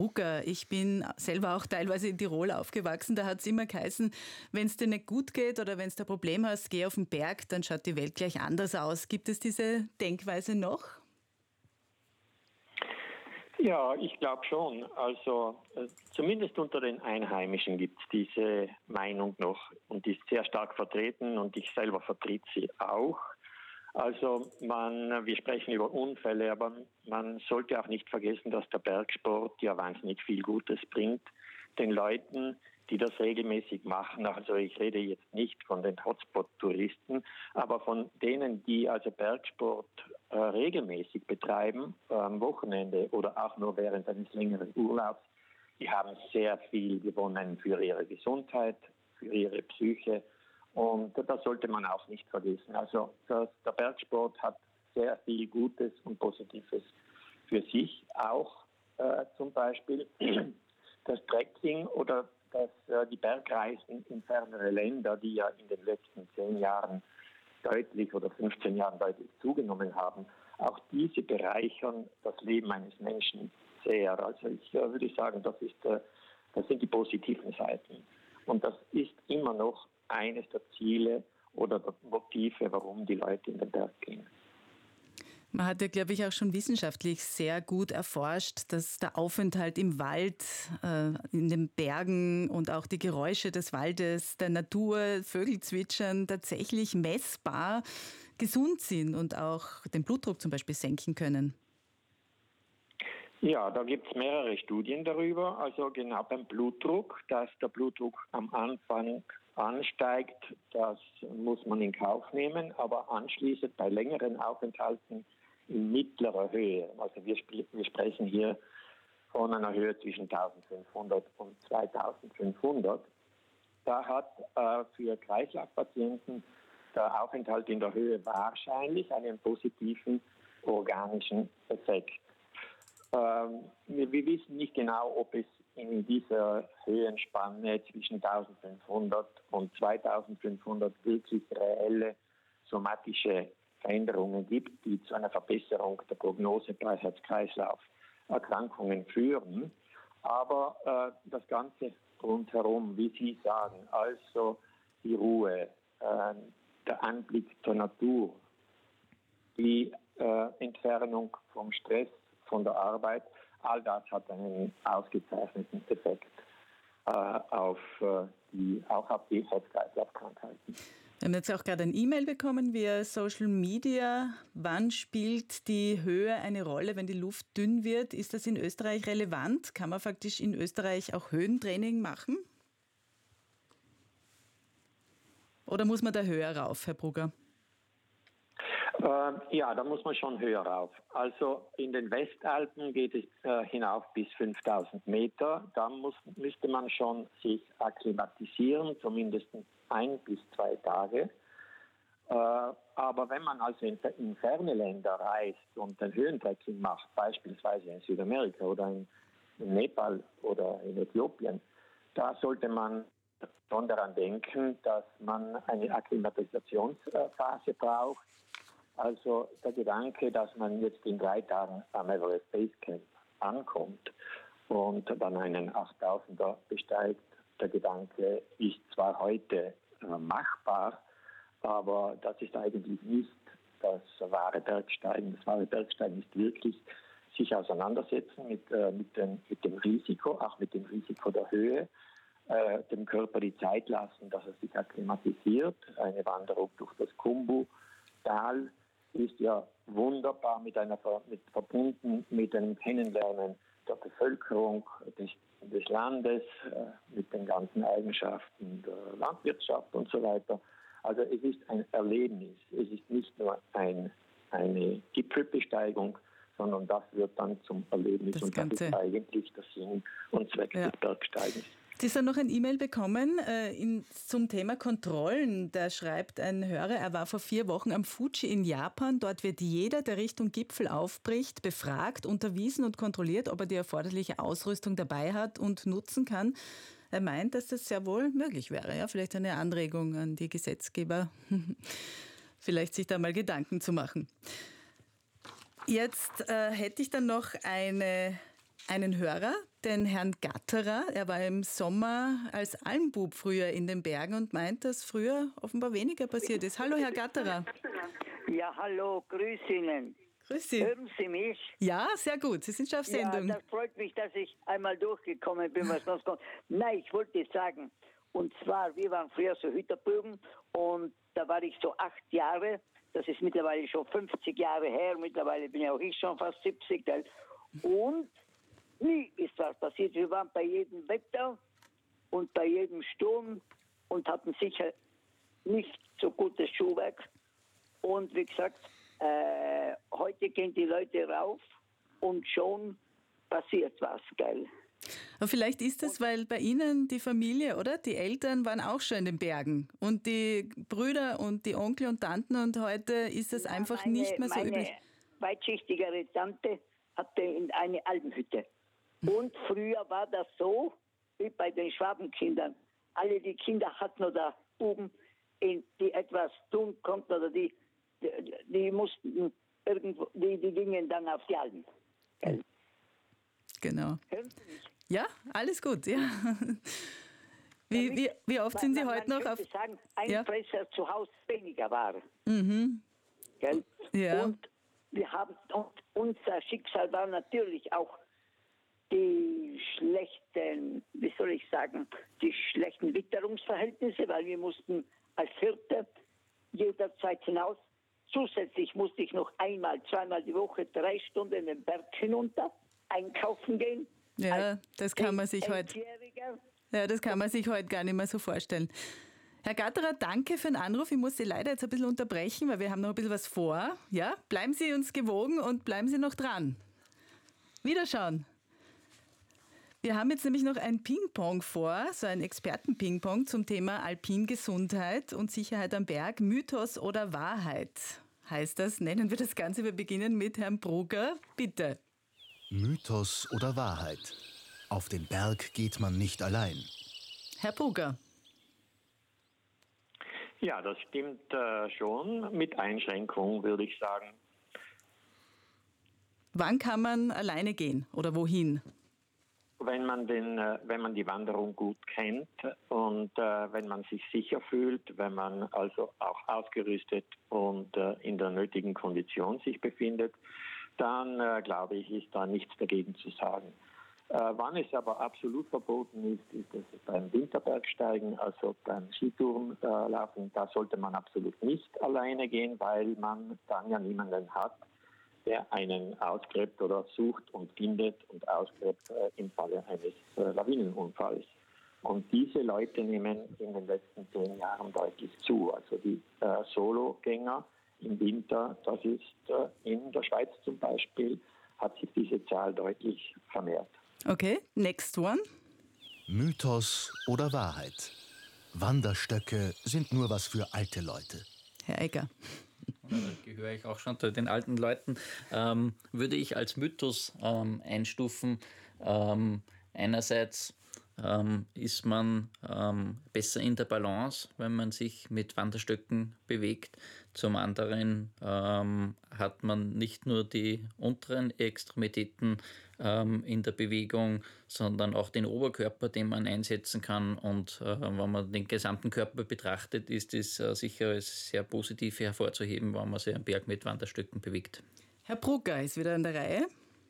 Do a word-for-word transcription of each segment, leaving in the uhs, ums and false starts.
Brucker. Ich bin selber auch teilweise in Tirol aufgewachsen. Da hat es immer geheißen, wenn es dir nicht gut geht oder wenn du ein Problem hast, geh auf den Berg, dann schaut die Welt gleich anders aus. Gibt es diese Denkweise noch? Ja, ich glaube schon. Also äh, zumindest unter den Einheimischen gibt es diese Meinung noch und die ist sehr stark vertreten und ich selber vertrete sie auch. Also man, wir sprechen über Unfälle, aber man sollte auch nicht vergessen, dass der Bergsport ja wahnsinnig viel Gutes bringt den Leuten, die das regelmäßig machen. Also ich rede jetzt nicht von den Hotspot-Touristen, aber von denen, die also Bergsport äh, regelmäßig betreiben, äh, am Wochenende oder auch nur während eines längeren Urlaubs. Die haben sehr viel gewonnen für ihre Gesundheit, für ihre Psyche. Und das sollte man auch nicht vergessen. Also das, der Bergsport hat sehr viel Gutes und Positives für sich. Auch äh, zum Beispiel das Trekking oder das, äh, die Bergreisen in fernere Länder, die ja in den letzten zehn Jahren deutlich oder fünfzehn Jahren deutlich zugenommen haben. Auch diese bereichern das Leben eines Menschen sehr. Also ich äh, würde sagen, das, ist, äh, das sind die positiven Seiten. Und das ist immer noch eines der Ziele oder der Motive, warum die Leute in den Berg gehen. Man hat ja, glaube ich, auch schon wissenschaftlich sehr gut erforscht, dass der Aufenthalt im Wald, äh, in den Bergen und auch die Geräusche des Waldes, der Natur, Vögel zwitschern, tatsächlich messbar gesund sind und auch den Blutdruck zum Beispiel senken können. Ja, da gibt es mehrere Studien darüber. Also genau beim Blutdruck, dass der Blutdruck am Anfang ansteigt, das muss man in Kauf nehmen, aber anschließend bei längeren Aufenthalten in mittlerer Höhe, also wir, sp- wir sprechen hier von einer Höhe zwischen eintausendfünfhundert und zweitausendfünfhundert, da hat äh, für Kreislaufpatienten der Aufenthalt in der Höhe wahrscheinlich einen positiven organischen Effekt. Ähm, wir, wir wissen nicht genau, ob es in dieser Höhenspanne zwischen eintausendfünfhundert und zweitausendfünfhundert wirklich reelle somatische Veränderungen gibt, die zu einer Verbesserung der Prognose bei Herz-Kreislauf-Erkrankungen führen. Aber äh, das Ganze rundherum, wie Sie sagen, also die Ruhe, äh, der Anblick der Natur, die äh, Entfernung vom Stress, von der Arbeit, all das hat einen ausgezeichneten Effekt äh, auf, äh, die, auch auf die Herz-Kreislauf-Krankheiten. Wir haben jetzt auch gerade ein E-Mail bekommen via Social Media. Wann spielt die Höhe eine Rolle, wenn die Luft dünn wird? Ist das in Österreich relevant? Kann man faktisch in Österreich auch Höhentraining machen? Oder muss man da höher rauf, Herr Brugger? Äh, ja, da muss man schon höher rauf. Also in den Westalpen geht es äh, hinauf bis fünftausend Meter. Da muss, müsste man schon sich akklimatisieren, zumindest ein bis zwei Tage. Äh, aber wenn man also in, in ferne Länder reist und ein Höhentrekking macht, beispielsweise in Südamerika oder in, in Nepal oder in Äthiopien, da sollte man schon daran denken, dass man eine Akklimatisationsphase braucht. Also der Gedanke, dass man jetzt in drei Tagen am Everest Base Camp ankommt und dann einen achttausender besteigt, der Gedanke ist zwar heute äh, machbar, aber das ist eigentlich nicht das wahre Bergsteigen. Das wahre Bergsteigen ist wirklich sich auseinandersetzen mit, äh, mit, dem, mit dem Risiko, auch mit dem Risiko der Höhe, äh, dem Körper die Zeit lassen, dass er sich akklimatisiert. Eine Wanderung durch das Khumbu-Tal ist ja wunderbar mit einer, mit, verbunden mit einem Kennenlernen der Bevölkerung des, des Landes, äh, mit den ganzen Eigenschaften der Landwirtschaft und so weiter. Also es ist ein Erlebnis. Es ist nicht nur ein, eine Gipfelbesteigung, sondern das wird dann zum Erlebnis. Das und das Ganze. ist eigentlich der Sinn und Zweck Ja. des Bergsteigens. Sie haben noch ein E-Mail bekommen äh, in, zum Thema Kontrollen. Da schreibt ein Hörer, er war vor vier Wochen am Fuji in Japan. Dort wird jeder, der Richtung Gipfel aufbricht, befragt, unterwiesen und kontrolliert, ob er die erforderliche Ausrüstung dabei hat und nutzen kann. Er meint, dass das sehr wohl möglich wäre. Ja? Vielleicht eine Anregung an die Gesetzgeber, vielleicht sich da mal Gedanken zu machen. Jetzt äh, hätte ich dann noch eine... einen Hörer, den Herrn Gatterer. Er war im Sommer als Almbub früher in den Bergen und meint, dass früher offenbar weniger passiert ist. Hallo, Herr Gatterer. Ja, hallo, grüß Ihnen. Grüß Sie. Hören Sie mich? Ja, sehr gut. Sie sind schon auf Sendung. Ja, das freut mich, dass ich einmal durchgekommen bin, was sonst kommt. Nein, ich wollte sagen, und zwar, wir waren früher so Hütterbögen und da war ich so acht Jahre. Das ist mittlerweile schon fünfzig Jahre her. Mittlerweile bin ja auch ich schon fast siebzig. Gell? Und nie ist was passiert. Wir waren bei jedem Wetter und bei jedem Sturm und hatten sicher nicht so gutes Schuhwerk. Und wie gesagt, äh, heute gehen die Leute rauf und schon passiert was, gell? Aber vielleicht ist es, weil bei Ihnen die Familie, oder? Die Eltern waren auch schon in den Bergen und die Brüder und die Onkel und Tanten und heute ist es ja, einfach meine, nicht mehr so meine üblich. Meine weitschichtigere Tante hatte eine Alpenhütte. Und früher war das so, wie bei den Schwabenkindern. Alle die Kinder hatten oder Buben, die etwas tun konnten oder die, die, die mussten irgendwo, die, die gingen dann auf die Alpen. Gell? Genau. Hören Sie mich? Ja, alles gut, ja. Wie, Damit, wie, wie oft sind Sie man, heute man noch auf... sagen, ein ja. Fresser zu Hause weniger war. Mhm. Gell? Ja. Und wir haben, und unser Schicksal war natürlich auch die schlechten, wie soll ich sagen, die schlechten Witterungsverhältnisse, weil wir mussten als Hirte jederzeit hinaus. Zusätzlich musste ich noch einmal, zweimal die Woche drei Stunden den Berg hinunter einkaufen gehen. Ja, das kann man sich heute. Ja, das kann man sich heute gar nicht mehr so vorstellen. Herr Gatterer, danke für den Anruf. Ich muss Sie leider jetzt ein bisschen unterbrechen, weil wir haben noch ein bisschen was vor. Ja, bleiben Sie uns gewogen und bleiben Sie noch dran. Wiederschauen. Wir haben jetzt nämlich noch ein Ping-Pong vor, so ein Experten-Ping-Pong zum Thema Alpingesundheit und Sicherheit am Berg. Mythos oder Wahrheit heißt das. Nennen wir das Ganze. Wir beginnen mit Herrn Brugger. Bitte. Mythos oder Wahrheit? Auf den Berg geht man nicht allein. Herr Brugger. Ja, das stimmt äh, schon, mit Einschränkung, würde ich sagen. Wann kann man alleine gehen oder wohin? Wenn man, den, äh, wenn man die Wanderung gut kennt und äh, wenn man sich sicher fühlt, wenn man also auch ausgerüstet und äh, in der nötigen Kondition sich befindet, dann äh, glaube ich, ist da nichts dagegen zu sagen. Äh, wann es aber absolut verboten ist, ist es beim Winterbergsteigen, also beim Skitourenlaufen. Äh, da sollte man absolut nicht alleine gehen, weil man dann ja niemanden hat, der einen ausgräbt oder sucht und findet und ausgräbt äh, im Falle eines äh, Lawinenunfalls. Und diese Leute nehmen in den letzten zehn Jahren deutlich zu. Also die äh, Sologänger im Winter, das ist äh, in der Schweiz zum Beispiel, hat sich diese Zahl deutlich vermehrt. Okay, next one. Mythos oder Wahrheit? Wanderstöcke sind nur was für alte Leute. Herr Egger. Da gehöre ich auch schon zu den alten Leuten. Ähm, würde ich als Mythos ähm, einstufen. Ähm, einerseits ähm, ist man ähm, besser in der Balance, wenn man sich mit Wanderstöcken bewegt. Zum anderen ähm, hat man nicht nur die unteren Extremitäten ähm, in der Bewegung, sondern auch den Oberkörper, den man einsetzen kann. Und äh, wenn man den gesamten Körper betrachtet, ist es äh, sicher als sehr positiv hervorzuheben, wenn man sich am Berg mit Wanderstöcken bewegt. Herr Brugger ist wieder an der Reihe.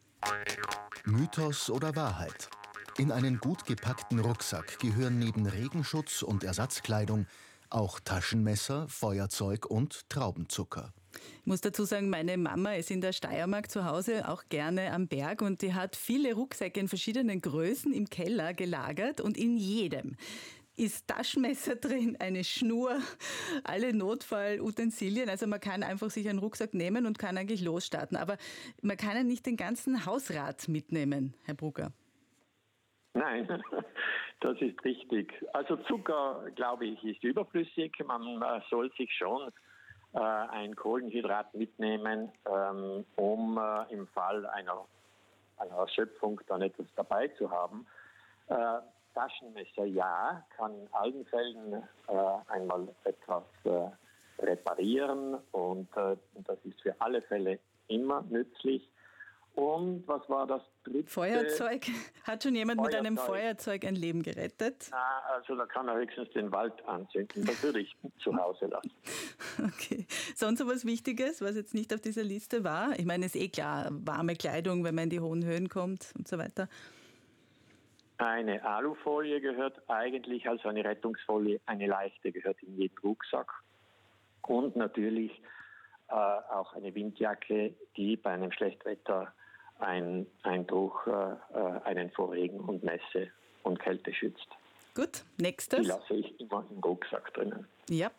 Mythos oder Wahrheit? In einen gut gepackten Rucksack gehören neben Regenschutz und Ersatzkleidung auch Taschenmesser, Feuerzeug und Traubenzucker. Ich muss dazu sagen, meine Mama ist in der Steiermark zu Hause auch gerne am Berg und die hat viele Rucksäcke in verschiedenen Größen im Keller gelagert und in jedem ist Taschenmesser drin, eine Schnur, alle Notfallutensilien. Also man kann einfach sich einen Rucksack nehmen und kann eigentlich losstarten. Aber man kann ja nicht den ganzen Hausrat mitnehmen, Herr Brugger. Nein, das ist richtig. Also Zucker, glaube ich, ist überflüssig. Man äh, soll sich schon äh, ein Kohlenhydrat mitnehmen, ähm, um äh, im Fall einer, einer Erschöpfung dann etwas dabei zu haben. Äh, Taschenmesser, ja, kann in allen Fällen äh, einmal etwas äh, reparieren und äh, das ist für alle Fälle immer nützlich. Und was war das dritte? Feuerzeug. Hat schon jemand Feuerzeug. mit einem Feuerzeug ein Leben gerettet? Na, also da kann er höchstens den Wald anzünden. Das würde ich zu Hause lassen. Okay. Sonst so was Wichtiges, was jetzt nicht auf dieser Liste war? Ich meine, ist eh klar, warme Kleidung, wenn man in die hohen Höhen kommt und so weiter. Eine Alufolie gehört eigentlich, also eine Rettungsfolie, eine leichte gehört in jeden Rucksack. Und natürlich äh, auch eine Windjacke, die bei einem Schlechtwetter ein Einbruch, äh, einen vor Regen und Nässe und Kälte schützt. Gut, Die nächstes. lasse ich immer im Rucksack drinnen. Ja.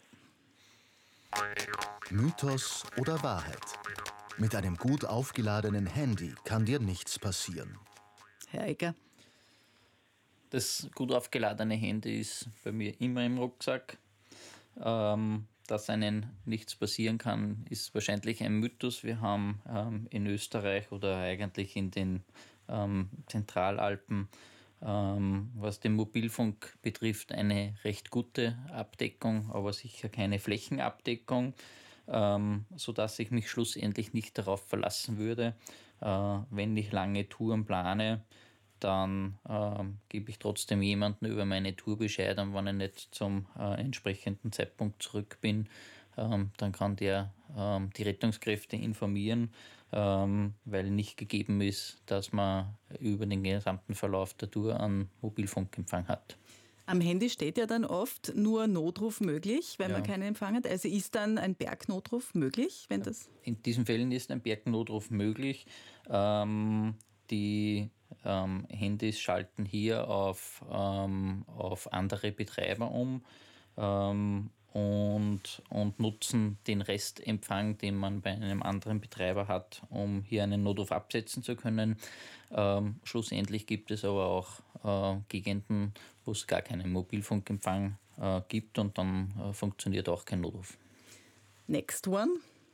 Mythos oder Wahrheit? Mit einem gut aufgeladenen Handy kann dir nichts passieren. Herr Egger. Das gut aufgeladene Handy ist bei mir immer im Rucksack. Ähm, dass einem nichts passieren kann, ist wahrscheinlich ein Mythos. Wir haben ähm, in Österreich oder eigentlich in den ähm, Zentralalpen, ähm, was den Mobilfunk betrifft, eine recht gute Abdeckung, aber sicher keine Flächenabdeckung, ähm, sodass ich mich schlussendlich nicht darauf verlassen würde, äh, wenn ich lange Touren plane, dann äh, gebe ich trotzdem jemanden über meine Tour Bescheid, und wenn ich nicht zum äh, entsprechenden Zeitpunkt zurück bin, ähm, dann kann der ähm, die Rettungskräfte informieren, ähm, weil nicht gegeben ist, dass man über den gesamten Verlauf der Tour einen Mobilfunkempfang hat. Am Handy steht ja dann oft nur Notruf möglich, wenn Ja. man keinen Empfang hat. Also ist dann ein Bergnotruf möglich, wenn das... In diesen Fällen ist ein Bergnotruf möglich. Ähm, die ähm, Handys schalten hier auf, ähm, auf andere Betreiber um ähm, und, und nutzen den Restempfang, den man bei einem anderen Betreiber hat, um hier einen Notruf absetzen zu können. Ähm, schlussendlich gibt es aber auch äh, Gegenden, wo es gar keinen Mobilfunkempfang äh, gibt, und dann äh, funktioniert auch kein Notruf. Next one.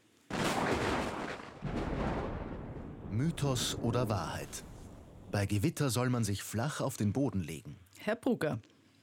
Mythos oder Wahrheit? Bei Gewitter soll man sich flach auf den Boden legen. Herr Brugger.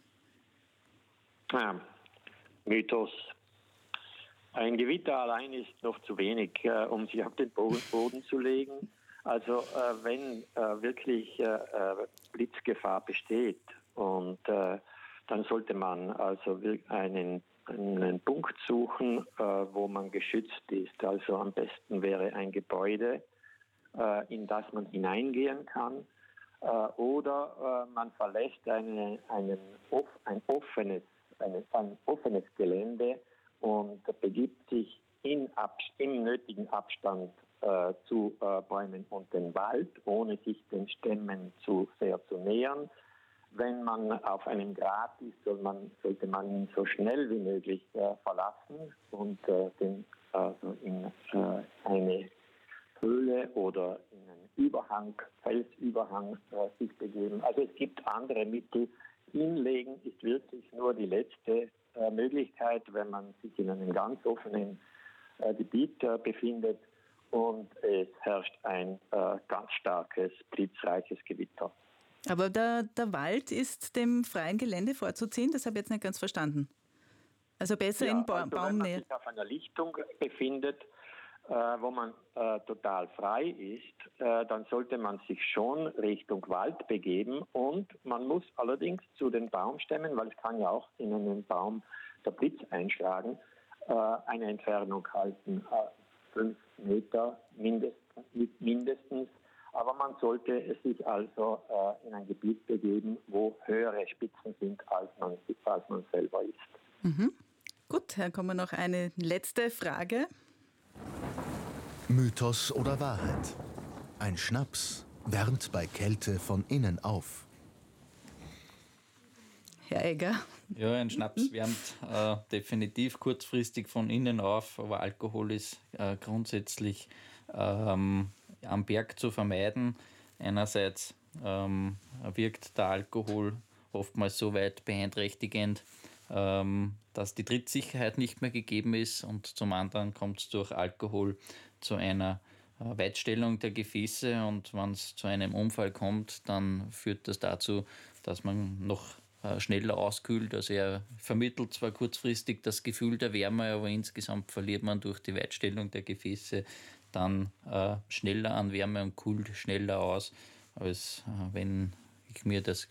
Ja, Mythos. Ein Gewitter allein ist noch zu wenig, äh, um sich auf den Boden zu legen. Also äh, wenn äh, wirklich äh, Blitzgefahr besteht, und äh, dann sollte man also einen, einen Punkt suchen, äh, wo man geschützt ist. Also am besten wäre ein Gebäude, äh, in das man hineingehen kann. Äh, oder äh, man verlässt eine, einen, ein, offenes, eine, ein offenes Gelände und begibt sich in Abs- im nötigen Abstand äh, zu äh, Bäumen und den Wald, ohne sich den Stämmen zu sehr zu nähern. Wenn man auf einem Grat ist, soll man, sollte man ihn so schnell wie möglich äh, verlassen und äh, den, also in äh, eine Höhle oder in einen Überhang, Felsüberhang äh, sich begeben. Also es gibt andere Mittel. Hinlegen ist wirklich nur die letzte äh, Möglichkeit, wenn man sich in einem ganz offenen äh, Gebiet äh, befindet und es herrscht ein äh, ganz starkes, blitzreiches Gewitter. Aber der, der Wald ist dem freien Gelände vorzuziehen? Das habe ich jetzt nicht ganz verstanden. Also besser Ja, in ba- also wenn man Baumnähe. sich auf einer Lichtung befindet, äh, wo man äh, total frei ist, äh, dann sollte man sich schon Richtung Wald begeben, und man muss allerdings zu den Baumstämmen, weil es kann ja auch in einen Baum der Blitz einschlagen, äh, eine Entfernung halten, äh, fünf Meter mindest, mindestens. Aber man sollte sich also äh, in ein Gebiet begeben, wo höhere Spitzen sind, als man, als man selber ist. Mhm. Gut, dann kommen wir noch eine letzte Frage. Mythos oder Wahrheit? Ein Schnaps wärmt bei Kälte von innen auf. Herr Egger. Ja, ein Schnaps wärmt äh, definitiv kurzfristig von innen auf, aber Alkohol ist äh, grundsätzlich ähm, am Berg zu vermeiden. Einerseits ähm, wirkt der Alkohol oftmals so weit beeinträchtigend, ähm, dass die Trittsicherheit nicht mehr gegeben ist, und zum anderen kommt es durch Alkohol zu einer äh, Weitstellung der Gefäße, und wenn es zu einem Unfall kommt, dann führt das dazu, dass man noch äh, schneller auskühlt. Also er vermittelt zwar kurzfristig das Gefühl der Wärme, aber insgesamt verliert man durch die Weitstellung der Gefäße dann äh, schneller an Wärme und kühlt schneller aus, als äh, wenn ich mir das